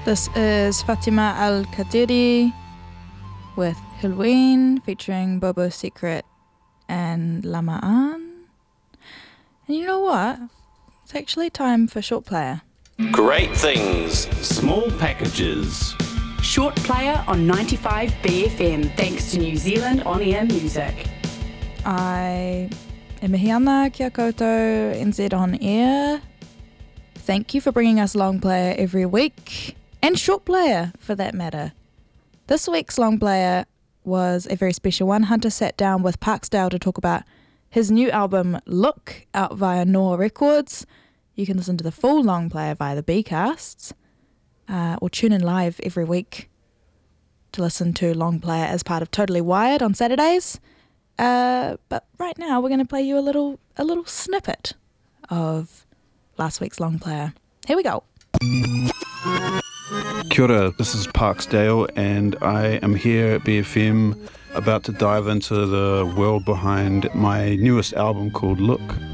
This is Fatima Al Qadiri with Hilween featuring Bobo Secret and Lamaan. And you know what? It's actually time for Short Player. Great things. Small packages. Short Player on 95 BFM, thanks to New Zealand On-Air Music. I am Mihiana kia koutou NZ On Air. Thank you for bringing us Long Player every week, and Short Player for that matter. This week's Long Player was a very special one. Hunter sat down with Parksdale to talk about his new album Look, out via Noah Records. You can listen to the full Long Player via the Bcasts, or tune in live every week to listen to Long Player as part of Totally Wired on Saturdays. But right now we're going to play you a little snippet of last week's Long Player. Here we go. Kia ora, this is Parksdale and I am here at BFM about to dive into the world behind my newest album called Look.